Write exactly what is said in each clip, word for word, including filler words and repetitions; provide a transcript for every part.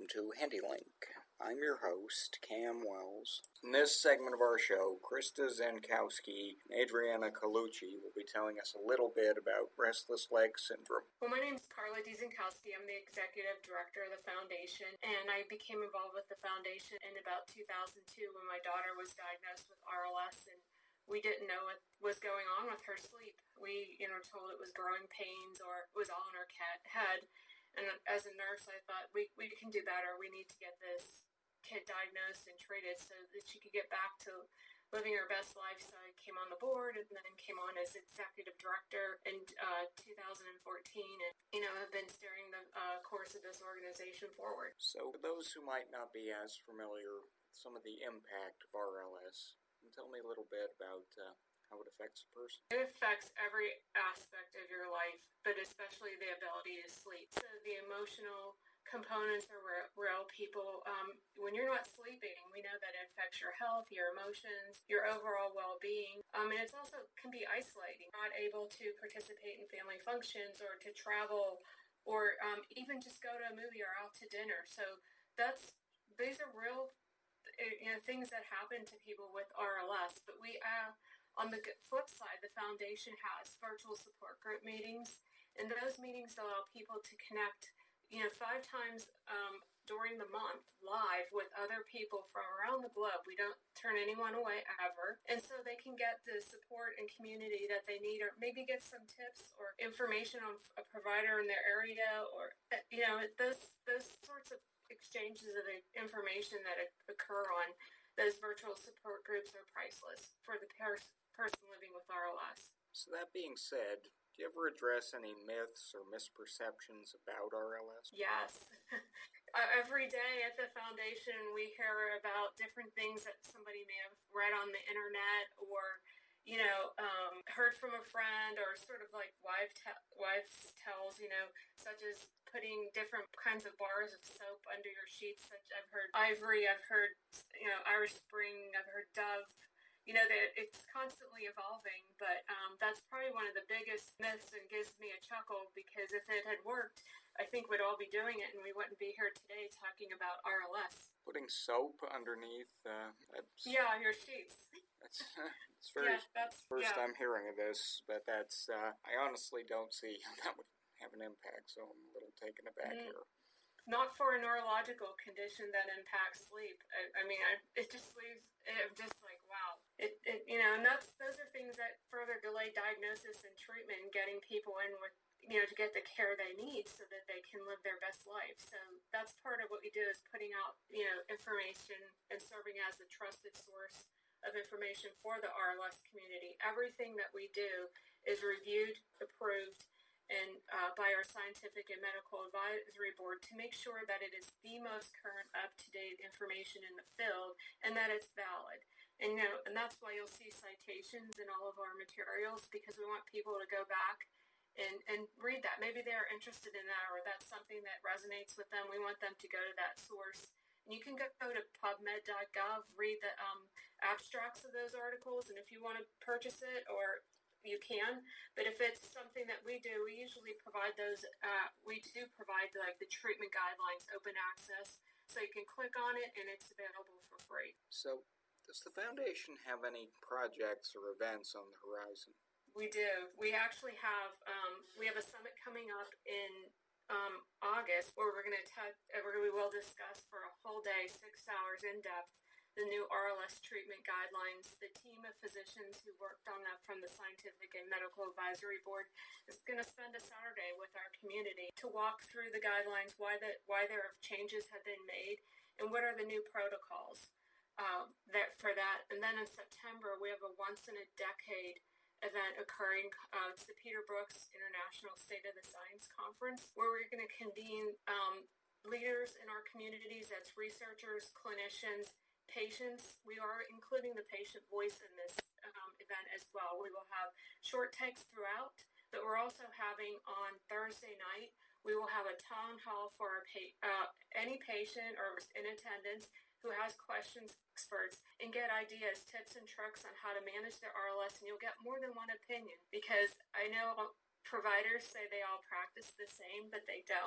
welcome to HandyLink. I'm your host, Cam Wells. In this segment of our show, Krista Zankowski and Adriana Colucci will be telling us a little bit about restless leg syndrome. Well, my name is Carla D. Zankowski. I'm the executive director of the foundation, and I became involved with the foundation in about two thousand two when my daughter was diagnosed with R L S, and we didn't know what was going on with her sleep. We, you know, told it was growing pains or it was all in her cat head. And as a nurse, I thought, we, we can do better. We need to get this kid diagnosed and treated so that she could get back to living her best life. So I came on the board and then came on as executive director in uh, two thousand fourteen. And, you know, I've been steering the uh, course of this organization forward. So for those who might not be as familiar with some of the impact of R L S, tell me a little bit about uh, how it affects a person. It affects every aspect of your life, but especially the ability to sleep. So the emotional components are real, real people. Um, when you're not sleeping, we know that it affects your health, your emotions, your overall well-being. Um, and it's also can be isolating, not able to participate in family functions or to travel or um, even just go to a movie or out to dinner. So that's these are real you know, things that happen to people with R L S. But we uh, on the flip side, the foundation has virtual support group meetings, and those meetings allow people to connect, you know, five times um, during the month live with other people from around the globe. We don't turn anyone away ever, and so they can get the support and community that they need, or maybe get some tips or information on a provider in their area, or you know, those those sorts of exchanges of information that occur on those virtual support groups are priceless for the pers- person living with R L S. So that being said, do you ever address any myths or misperceptions about R L S? Yes. Every day at the foundation, we hear about different things that somebody may have read on the internet or, you know, um, heard from a friend, or sort of like wife te- wives' tells, you know, such as putting different kinds of bars of soap under your sheets. Such I've heard Ivory, I've heard, you know, Irish Spring, I've heard Dove. You know, that it's constantly evolving, but um, that's probably one of the biggest myths and gives me a chuckle, because if it had worked, I think we'd all be doing it and we wouldn't be here today talking about R L S. Putting soap underneath, uh, that's... Yeah, your sheets. That's, it's very, yeah, that's first yeah. time hearing of this, but that's, uh, I honestly don't see how that would have an impact, so I'm a little taken aback mm. here. Not for a neurological condition that impacts sleep. I, I mean, I, it just leaves, I'm just like, wow. It, it, you know, and that's, those are things that further delay diagnosis and treatment and getting people in with, you know, to get the care they need so that they can live their best life. So that's part of what we do, is putting out, you know, information and serving as a trusted source of information for the R L S community. Everything that we do is reviewed, approved, and uh, by our scientific and medical advisory board to make sure that it is the most current, up-to-date information in the field and that it's valid. And, you know, and that's why you'll see citations in all of our materials, because we want people to go back and, and read that. Maybe they're interested in that, or that's something that resonates with them. We want them to go to that source. And you can go to pubmed dot gov, read the um, abstracts of those articles, and if you want to purchase it, or you can. But if it's something that we do, we usually provide those, uh, we do provide like the treatment guidelines, open access, so you can click on it and it's available for free. So does the foundation have any projects or events on the horizon? We do. We actually have, um, we have a summit coming up in um, August where we're going to, te- where we will discuss for a whole day, six hours in depth, the new R L S treatment guidelines. The team of physicians who worked on that from the Scientific and Medical Advisory Board is going to spend a Saturday with our community to walk through the guidelines, why the why there are changes have been made, and what are the new protocols um, that for that. And then in September, we have a once-in-a-decade event occurring. Uh, it's the Peter Brooks International State of the Science Conference, where we're going to convene um, leaders in our communities, that's researchers, clinicians, patients. We are including the patient voice in this um, event as well. We will have short text throughout, but we're also having on Thursday night, we will have a town hall for our pa- uh, any patient or in attendance who has questions, experts, and get ideas, tips, and tricks on how to manage their R L S, and you'll get more than one opinion, because I know providers say they all practice the same, but they don't.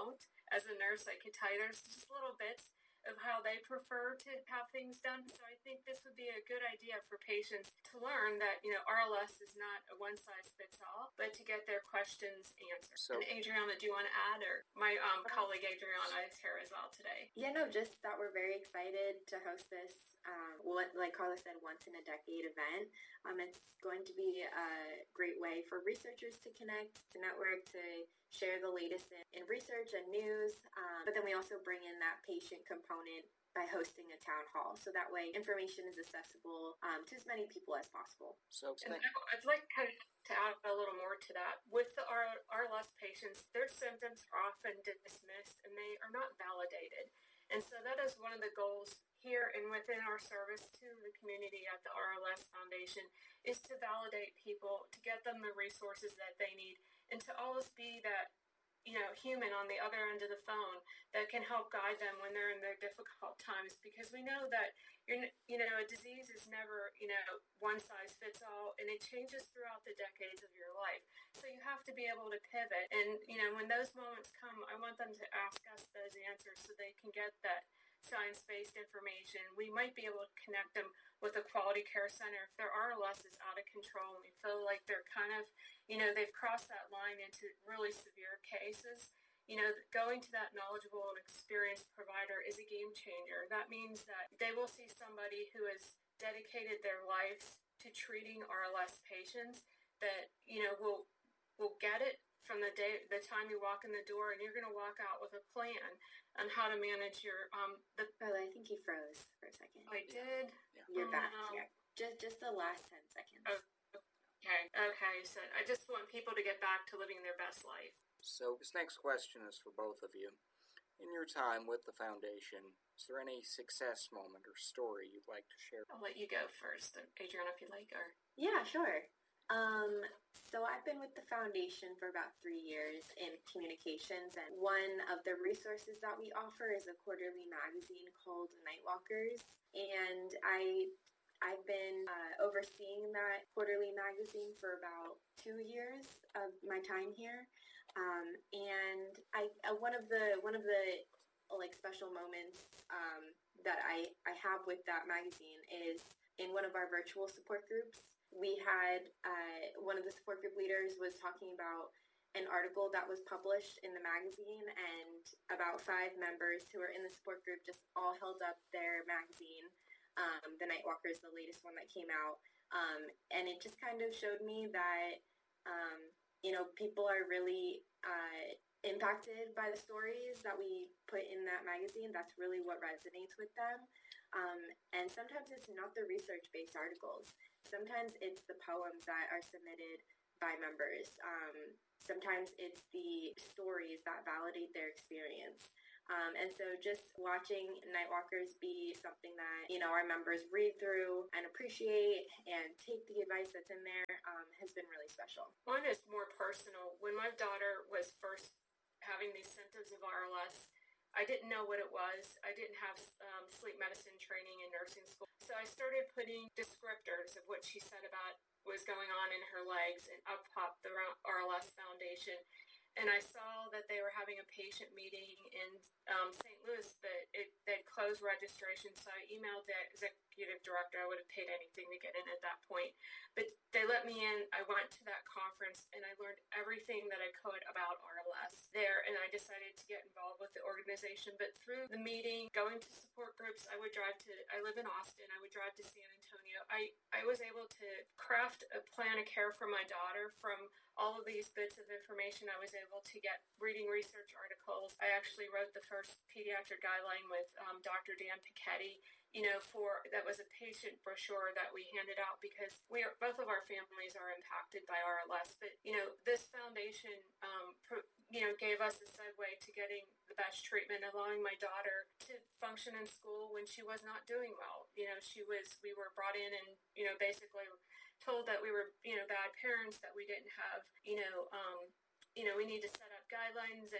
as a nurse, I could tell you there's just little bits of how they prefer to have things done. So I think this would be a good idea for patients to learn that, you know, R L S is not a one size fits all, but to get their questions answered. So, and Adriana, do you want to add? Or my um, colleague Adriana is here as well today. Yeah, no, just that we're very excited to host this, um, what, like Carla said, once in a decade event. Um, it's going to be a great way for researchers to connect, to network, to share the latest in, in research and news, um, but then we also bring in that patient component by hosting a town hall, so that way information is accessible um, to as many people as possible. So and I'd like to add a little more to that. With the R L S patients, their symptoms are often dismissed and they are not validated. And so that is one of the goals here and within our service to the community at the R L S Foundation, is to validate people, to get them the resources that they need, and to always be that, you know, human on the other end of the phone that can help guide them when they're in their difficult times. Because we know that, you're, you know, a disease is never, you know, one size fits all, and it changes throughout the decades of your life. So you have to be able to pivot. And, you know, when those moments come, I want them to ask us those answers so they can get that science-based information. We might be able to connect them with a quality care center if their R L S is out of control and we feel like they're kind of, you know, they've crossed that line into really severe cases. You know, going to that knowledgeable and experienced provider is a game changer. That means that they will see somebody who has dedicated their lives to treating R L S patients that, you know, will will get it from the day, the time you walk in the door, and you're going to walk out with a plan on how to manage your, um, the... Oh, I think you froze for a second. I did? Yeah. You're oh, back. No. Yeah. Just, just the last ten seconds. Oh, okay. Okay. So I just want people to get back to living their best life. So this next question is for both of you. In your time with the foundation, is there any success moment or story you'd like to share? I'll let you go first, Adriana, if you like. Or... Yeah, sure. Um, so I've been with the foundation for about three years in communications, and one of the resources that we offer is a quarterly magazine called Nightwalkers, and I, I've been uh, overseeing that quarterly magazine for about two years of my time here, um, and I, uh, one of the, one of the, like, special moments, um, that I, I have with that magazine is in one of our virtual support groups. We had, uh, one of the support group leaders was talking about an article that was published in the magazine, and about five members who were in the support group just all held up their magazine, um, the Nightwalkers, the latest one that came out, um, and it just kind of showed me that, um, you know, people are really uh, impacted by the stories that we put in that magazine. That's really what resonates with them, um, and sometimes it's not the research-based articles. Sometimes it's the poems that are submitted by members. Um, sometimes it's the stories that validate their experience. Um, and so just watching Nightwalkers be something that, you know, our members read through and appreciate and take the advice that's in there um, has been really special. Mine is more personal. When my daughter was first having these symptoms of R L S, I didn't know what it was. I didn't have um, sleep medicine training in nursing school. So I started putting descriptors of what she said about what was going on in her legs, and up popped the R L S Foundation. And I saw that they were having a patient meeting in um, Saint Louis, but it, they'd closed registration. So I emailed the executive director. I would have paid anything to get in at that point. But they let me in. I went to that conference, and I learned everything that I could about R L S there. And I decided to get involved with the organization. But through the meeting, going to support groups, I would drive to, I live in Austin. I would drive to San Antonio. I, I was able to craft a plan of care for my daughter from all of these bits of information. I was able to get reading research articles. I actually wrote the first pediatric guideline with um, Doctor Dan Piketty, you know, for, that was a patient brochure that we handed out because we are, both of our families are impacted by R L S. But, you know, this foundation, um, pro, you know, gave us a segue to getting the best treatment, allowing my daughter to function in school when she was not doing well. You know, she was, we were brought in and, you know, basically told that we were, you know, bad parents, that we didn't have, you know, um, you know, we need to set up guidelines and,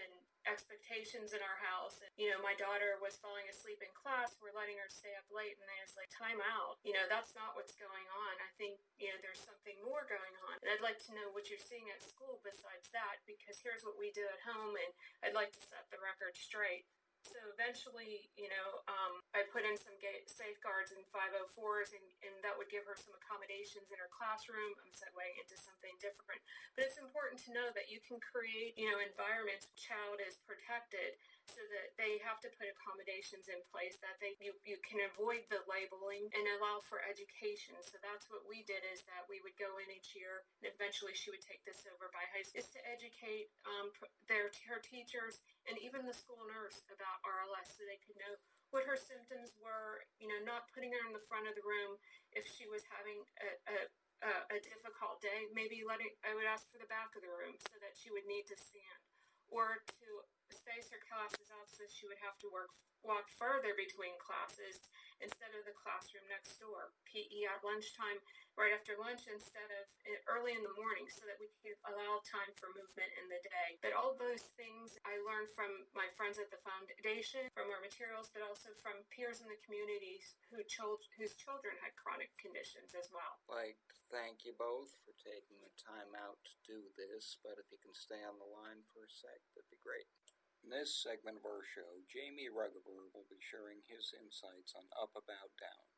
expectations in our house. And, you know, my daughter was falling asleep in class. We're letting her stay up late, and then it's like, time out. You know, that's not what's going on. I think, you know, there's something more going on. And I'd like to know what you're seeing at school besides that, because here's what we do at home, and I'd like to set the record straight. So eventually, you know, um, I put in some gate safeguards and five oh fours, and, and that would give her some accommodations in her classroom. I'm segueing into something different. But it's important to know that you can create, you know, environments where the child is protected, so that they have to put accommodations in place, that they you, you can avoid the labeling and allow for education. So that's what we did, is that we would go in each year, and eventually she would take this over by high school, is to educate um, their her teachers and even the school nurse about R L S, so they could know what her symptoms were, you know, not putting her in the front of the room if she was having a, a, a, a difficult day. Maybe letting, I would ask for the back of the room so that she would need to stand, or to space her classes out so she would have to work walk further between classes instead of the classroom next door. P E at lunchtime, right after lunch, instead of early in the morning, so that we could allow time for movement in the day. But all those things I learned from my friends at the foundation, from our materials, but also from peers in the communities who chil- whose children had chronic conditions as well. I'd like to thank you both for taking the time out to do this, but if you can stay on the line for a sec, that'd be great. In this segment of our show, Jamie Ruggeberg will be sharing his insights on Up About Down.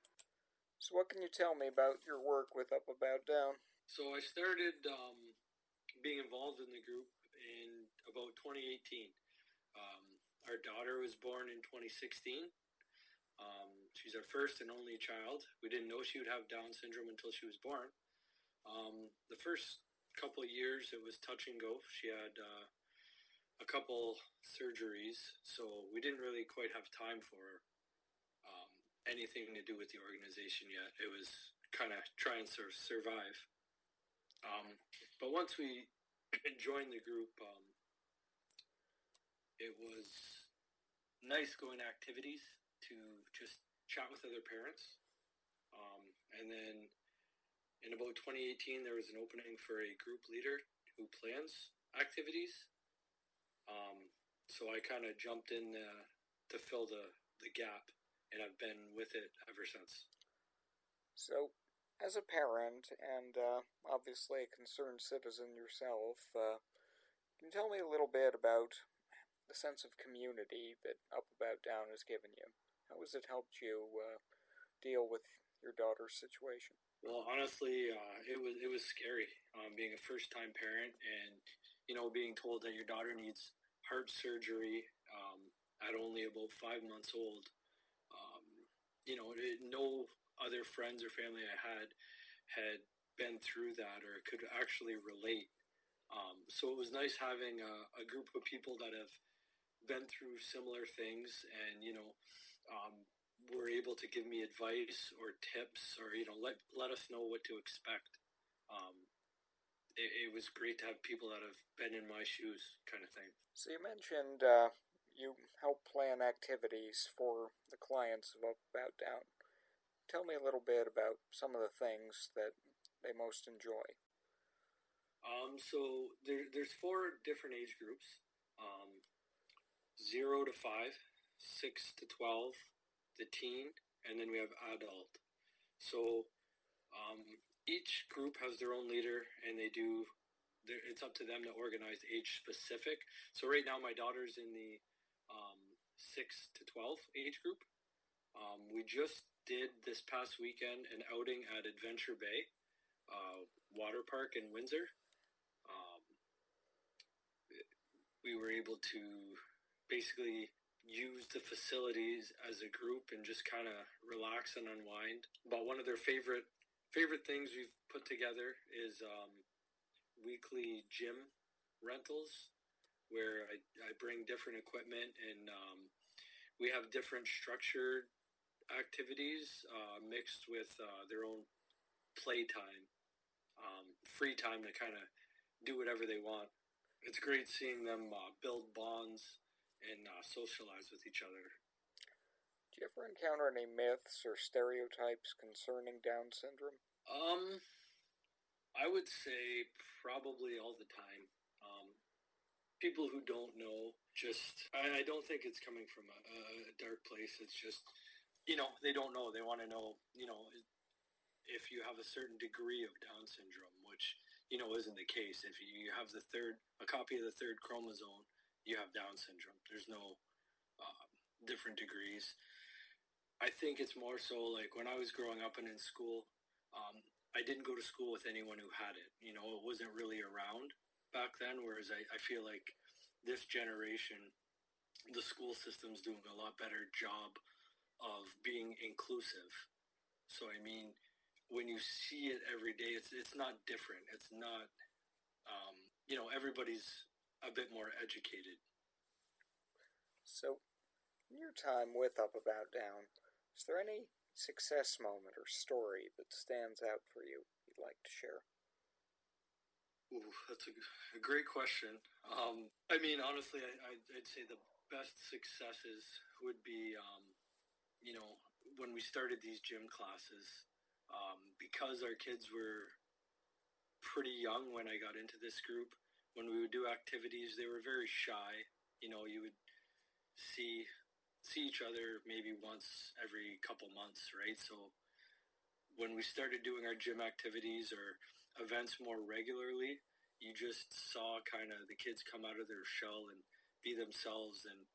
So what can you tell me about your work with Up About Down? So I started um, being involved in the group in about twenty eighteen. Um, our daughter was born in twenty sixteen. Um, she's our first and only child. We didn't know she would have Down syndrome until she was born. Um, the first couple of years, it was touch and go. She had uh, a couple surgeries, so we didn't really quite have time for um, anything to do with the organization yet. It was kind of try and sur- survive. Um, but once we joined the group, um, it was nice going to activities to just chat with other parents. Um, and then in about twenty eighteen, there was an opening for a group leader who plans activities. Um, so I kind of jumped in uh, to fill the, the gap, and I've been with it ever since. So, as a parent, and uh, obviously a concerned citizen yourself, uh, can you tell me a little bit about the sense of community that Up About Down has given you? How has it helped you uh, deal with your daughter's situation? Well, honestly, uh, it was it was scary um, being a first-time parent, and you know, being told that your daughter needs heart surgery um, at only about five months old. Um, you know, it, no other friends or family I had had been through that or could actually relate. Um, so it was nice having a, a group of people that have been through similar things, and you know, um, were able to give me advice or tips, or you know, let let us know what to expect. Um, it, it was great to have people that have been in my shoes, kind of thing. So you mentioned uh, you help plan activities for the clients of Up About Down. Tell me a little bit about some of the things that they most enjoy. Um, so there, there's four different age groups: um, zero to five, six to twelve, the teen, and then we have adult. So um, each group has their own leader, and they do. It's up to them to organize age specific. So right now, my daughter's in the um, six to twelve age group. Um, we just did this past weekend an outing at Adventure Bay uh, Water Park in Windsor. Um, we were able to basically use the facilities as a group and just kind of relax and unwind. But one of their favorite favorite things we've put together is um, weekly gym rentals, where I, I bring different equipment, and um, we have different structured activities uh, mixed with uh, their own playtime, um, free time to kind of do whatever they want. It's great seeing them uh, build bonds and uh, socialize with each other. Do you ever encounter any myths or stereotypes concerning Down syndrome? Um, I would say probably all the time. Um, people who don't know just, I, I don't think it's coming from a, a dark place. It's just, you know, they don't know. They want to know, you know, if you have a certain degree of Down syndrome, which, you know, isn't the case. If you have the third, a copy of the third chromosome, you have Down syndrome. There's no uh, different degrees. I think it's more so like when I was growing up and in school, um, I didn't go to school with anyone who had it. You know, it wasn't really around back then, whereas I, I feel like this generation, the school system's doing a lot better job of being inclusive. So, I mean, when you see it every day, it's it's not different. It's not, um, you know, everybody's a bit more educated. So, in your time with Up About Down, is there any success moment or story that stands out for you you'd like to share? Ooh, that's a, a great question. Um, I mean, honestly, I, I'd say the best successes would be, um, you know, when we started these gym classes, um, because our kids were pretty young when I got into this group. When we would do activities, they were very shy. You know, you would see see each other maybe once every couple months, right? So when we started doing our gym activities or events more regularly, you just saw kind of the kids come out of their shell and be themselves and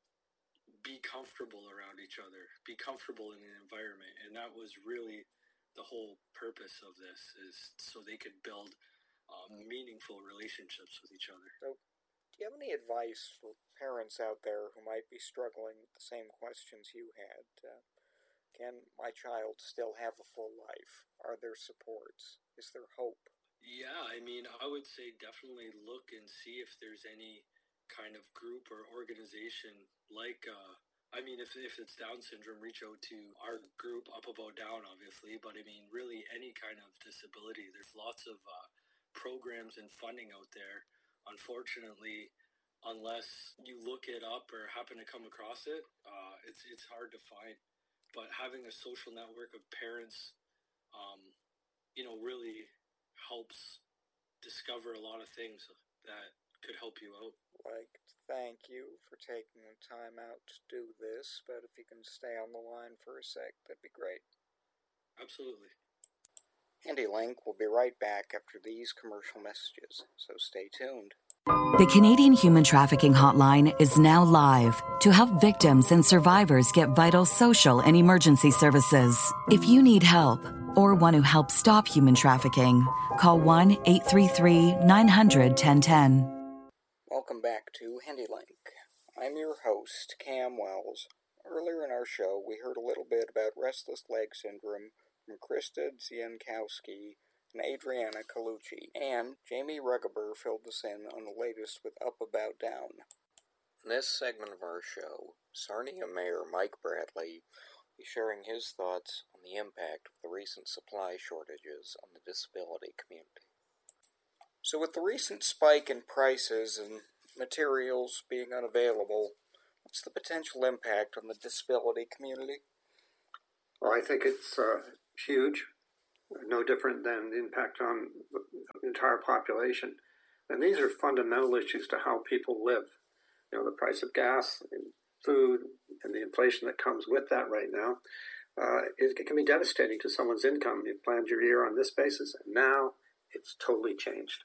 be comfortable around each other, be comfortable in the environment. And that was really the whole purpose of this, is so they could build um, meaningful relationships with each other. So, do you have any advice for parents out there who might be struggling with the same questions you had? Uh, can my child still have a full life? Are there supports? Is there hope? Yeah, I mean, I would say definitely look and see if there's any kind of group or organization like, uh, I mean, if, if it's Down syndrome, reach out to our group, Up About Down, obviously, but I mean, really any kind of disability. There's lots of uh, programs and funding out there. Unfortunately, unless you look it up or happen to come across it, uh, it's, it's hard to find. But having a social network of parents, um, you know, really helps discover a lot of things that could help you out. Like, thank you for taking the time out to do this, but if you can stay on the line for a sec, that'd be great. Absolutely. HandyLink will be right back after these commercial messages, so stay tuned. The Canadian Human Trafficking Hotline is now live to help victims and survivors get vital social and emergency services. If you need help or want to help stop human trafficking, call one eight three three, nine hundred, ten ten. Welcome back to HandyLink. I'm your host, Cam Wells. Earlier in our show, we heard a little bit about restless leg syndrome from Krista Ziankowski and Adriana Colucci, and Jamie Rugaber filled us in on the latest with Up About Down. In this segment of our show, Sarnia Mayor Mike Bradley will be sharing his thoughts on the impact of the recent supply shortages on the disability community. So with the recent spike in prices and materials being unavailable, what's the potential impact on the disability community? Well, I think it's uh, huge. No different than the impact on the entire population. And these are fundamental issues to how people live. You know, the price of gas and food and the inflation that comes with that right now, uh, it, it can be devastating to someone's income. You've planned your year on this basis, and now it's totally changed.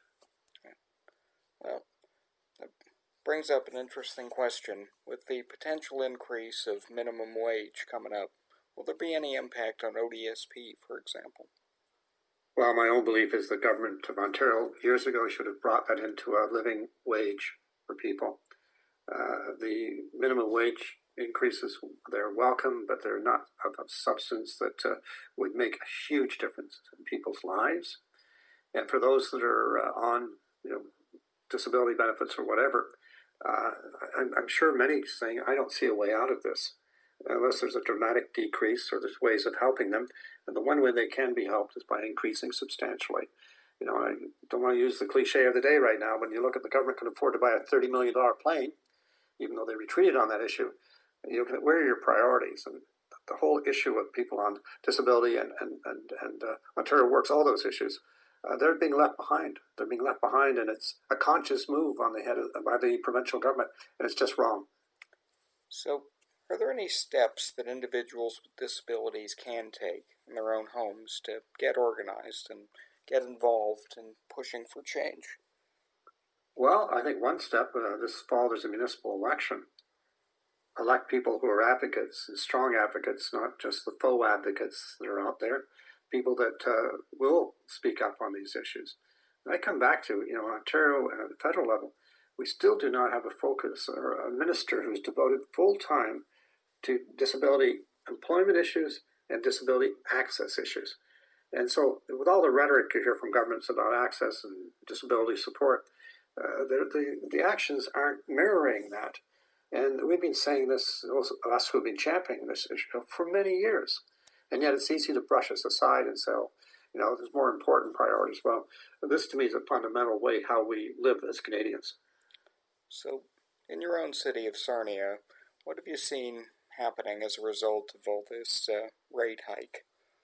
Well, that brings up an interesting question. With the potential increase of minimum wage coming up, will there be any impact on O D S P, for example? Well, my own belief is the government of Ontario years ago should have brought that into a living wage for people. Uh, the minimum wage increases, they're welcome, but they're not of, of substance that uh, would make a huge difference in people's lives. And for those that are uh, on, you know, disability benefits or whatever, uh, I'm, I'm sure many saying, I don't see a way out of this. Unless there's a dramatic decrease or there's ways of helping them. And the one way they can be helped is by increasing substantially. You know, I don't want to use the cliche of the day right now. When you look at the government can afford to buy a thirty million dollars plane, even though they retreated on that issue, you look at where are your priorities? And the whole issue of people on disability and, and, and, and uh, Ontario Works, all those issues, uh, they're being left behind. They're being left behind, and it's a conscious move on the head of, by the provincial government, and it's just wrong. So, are there any steps that individuals with disabilities can take in their own homes to get organized and get involved in pushing for change? Well, I think one step, uh, this fall there's a municipal election. Elect people who are advocates, strong advocates, not just the faux advocates that are out there, people that uh, will speak up on these issues. And I come back to, you know, Ontario and at the federal level, we still do not have a focus or a minister who's devoted full time to disability employment issues and disability access issues. And so with all the rhetoric you hear from governments about access and disability support, uh, the, the, the actions aren't mirroring that. And we've been saying this, us who have been championing this issue for many years. And yet it's easy to brush us aside and say, oh, you know, there's more important priorities. Well, this to me is a fundamental way how we live as Canadians. So, in your own city of Sarnia, what have you seen happening as a result of all this uh, rate hike?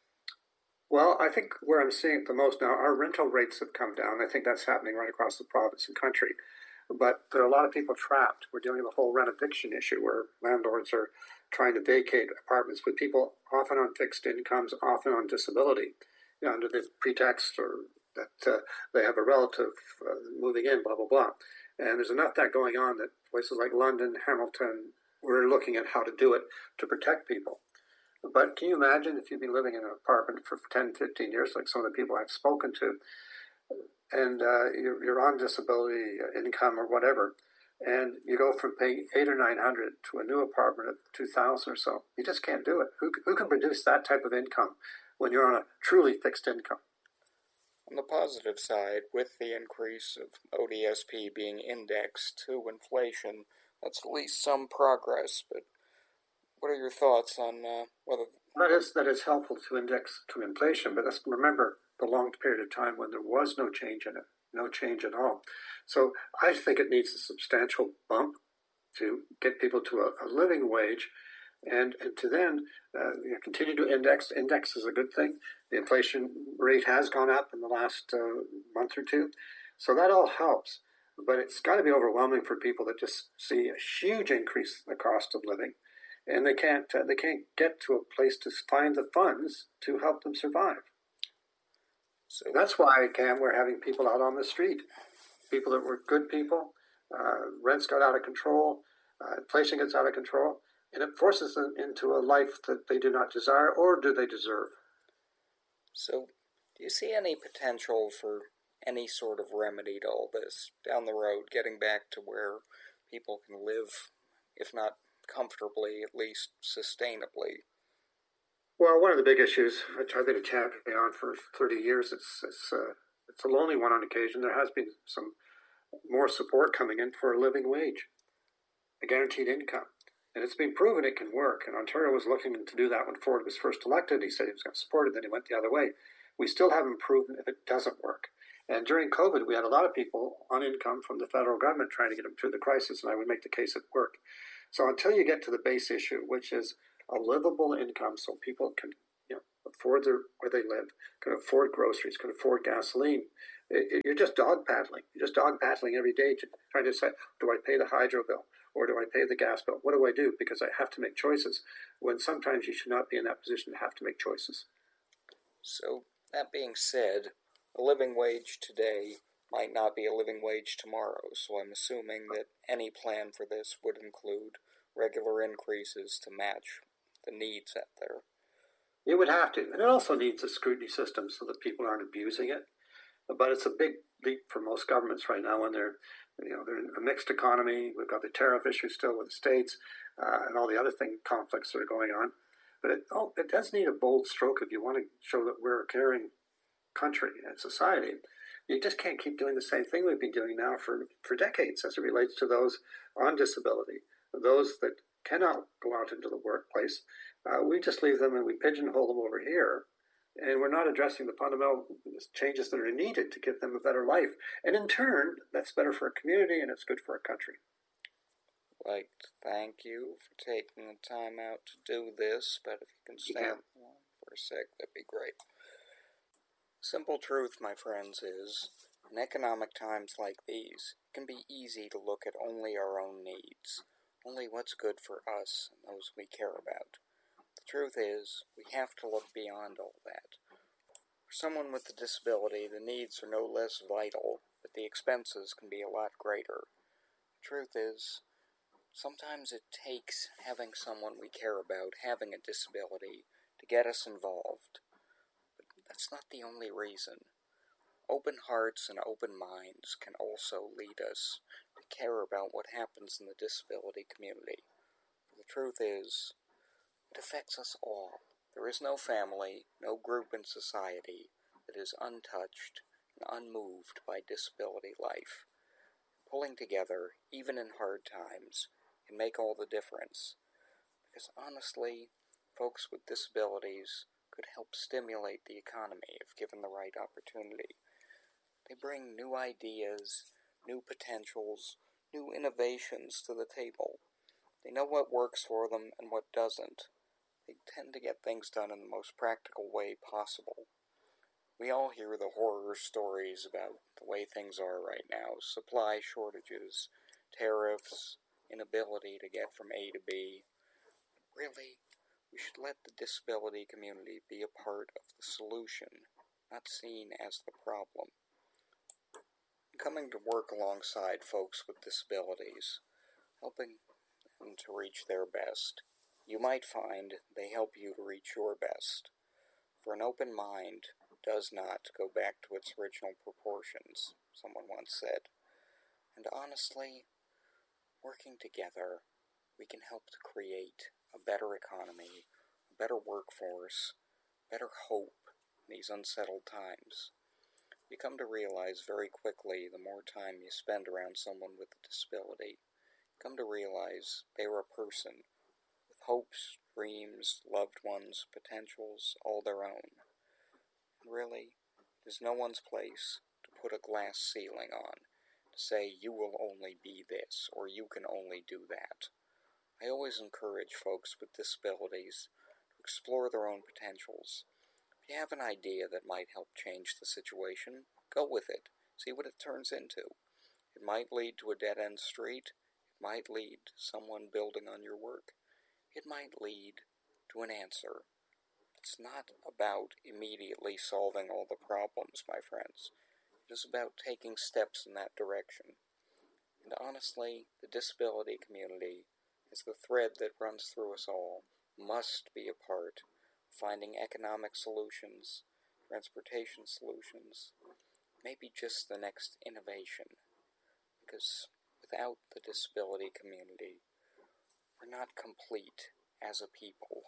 Well, I think where I'm seeing it the most now, our rental rates have come down. I think that's happening right across the province and country. But there are a lot of people trapped. We're dealing with a whole rent eviction issue where landlords are trying to vacate apartments with people often on fixed incomes, often on disability, you know, under the pretext or that uh, they have a relative uh, moving in, blah, blah, blah. And there's enough of that going on that places like London, Hamilton, we're looking at how to do it to protect people. But can you imagine if you've been living in an apartment for ten, fifteen years, like some of the people I've spoken to, and uh, you're, you're on disability income or whatever, and you go from paying eight or nine hundred to a new apartment of two thousand or so, you just can't do it. Who who can produce that type of income when you're on a truly fixed income? On the positive side, with the increase of O D S P being indexed to inflation, that's at least some progress. But what are your thoughts on uh, whether that is that is helpful to index to inflation? But let's remember the long period of time when there was no change in it, no change at all. So I think it needs a substantial bump to get people to a, a living wage, and, and to then uh, you know, continue to index. Index is a good thing. The inflation rate has gone up in the last uh, month or two, so that all helps. But it's got to be overwhelming for people that just see a huge increase in the cost of living, and they can't uh, they can't get to a place to find the funds to help them survive. So that's why, Cam, we're having people out on the street, people that were good people. Uh, rents got out of control, uh, inflation gets out of control, and it forces them into a life that they do not desire, or do they deserve? So, do you see any potential for any sort of remedy to all this down the road, getting back to where people can live, if not comfortably, at least sustainably? Well, one of the big issues, which I've been a champion on for thirty years, it's it's, uh, it's a lonely one on occasion. There has been some more support coming in for a living wage, a guaranteed income. And it's been proven it can work. And Ontario was looking to do that when Ford was first elected. He said he was going to support it, then he went the other way. We still haven't proven if it doesn't work. And during COVID, we had a lot of people on income from the federal government trying to get them through the crisis, and I would make the case it worked. So until you get to the base issue, which is a livable income so people can you know, afford their, where they live, can afford groceries, can afford gasoline, it, it, you're just dog paddling. You're just dog paddling every day, trying to say, do I pay the hydro bill? Or do I pay the gas bill? What do I do? Because I have to make choices, when sometimes you should not be in that position to have to make choices. So, that being said, a living wage today might not be a living wage tomorrow, so I'm assuming that any plan for this would include regular increases to match the needs out there. It would have to. And it also needs a scrutiny system so that people aren't abusing it. But it's a big leap for most governments right now when they're, you know, they're in a mixed economy. We've got the tariff issue still with the states uh, and all the other thing conflicts that are going on. But it, oh, it does need a bold stroke if you want to show that we're a caring country and society. You just can't keep doing the same thing we've been doing now for, for decades as it relates to those on disability, those that cannot go out into the workplace. Uh, we just leave them and we pigeonhole them over here. And we're not addressing the fundamental changes that are needed to give them a better life. And in turn, that's better for a community and it's good for a country. I'd like to thank you for taking the time out to do this, but if you can stand yeah. for a sec, that'd be great. Simple truth, my friends, is, in economic times like these, it can be easy to look at only our own needs, only what's good for us and those we care about. The truth is, we have to look beyond all that. For someone with a disability, the needs are no less vital, but the expenses can be a lot greater. The truth is, sometimes it takes having someone we care about having a disability to get us involved. But that's not the only reason. Open hearts and open minds can also lead us to care about what happens in the disability community. For the truth is, it affects us all. There is no family, no group in society that is untouched and unmoved by disability life. Pulling together, even in hard times, can make all the difference. Because honestly, folks with disabilities could help stimulate the economy if given the right opportunity. They bring new ideas, new potentials, new innovations to the table. They know what works for them and what doesn't. They tend to get things done in the most practical way possible. We all hear the horror stories about the way things are right now, supply shortages, tariffs, inability to get from A to B. Really, we should let the disability community be a part of the solution, not seen as the problem. Coming to work alongside folks with disabilities, helping them to reach their best, you might find they help you to reach your best. For an open mind does not go back to its original proportions, someone once said. And honestly, working together, we can help to create a better economy, a better workforce, better hope in these unsettled times. You come to realize very quickly the more time you spend around someone with a disability, you come to realize they are a person with hopes, dreams, loved ones, potentials, all their own. And really, it is no one's place to put a glass ceiling on, to say you will only be this, or you can only do that. I always encourage folks with disabilities to explore their own potentials. If you have an idea that might help change the situation, go with it. See what it turns into. It might lead to a dead-end street. It might lead to someone building on your work. It might lead to an answer. It's not about immediately solving all the problems, my friends. It is about taking steps in that direction. And honestly, the disability community, as the thread that runs through us all, must be a part of finding economic solutions, transportation solutions, maybe just the next innovation. Because without the disability community, we're not complete as a people.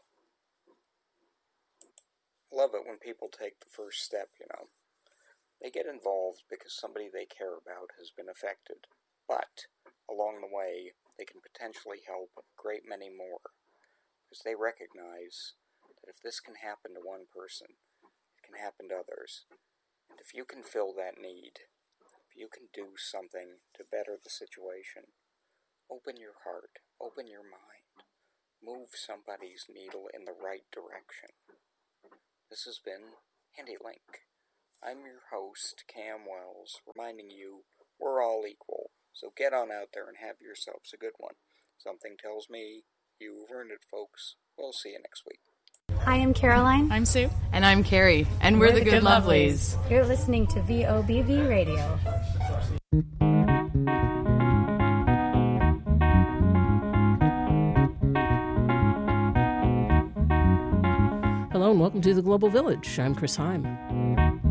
Love it when people take the first step, you know. They get involved because somebody they care about has been affected, but along the way, they can potentially help a great many more, because they recognize that if this can happen to one person, it can happen to others. And if you can fill that need, if you can do something to better the situation, open your heart, open your mind, move somebody's needle in the right direction. This has been HandyLink. I'm your host, Cam Wells, reminding you we're all equal, so get on out there and have yourselves a good one. Something tells me you've earned it, folks. We'll see you next week. Hi, I'm Caroline. I'm Sue. And I'm Carrie. And we're, we're the, the Good, good Lovelies. Lovelies. You're listening to V O B V Radio. Hello and welcome to the Global Village. I'm Chris Heim.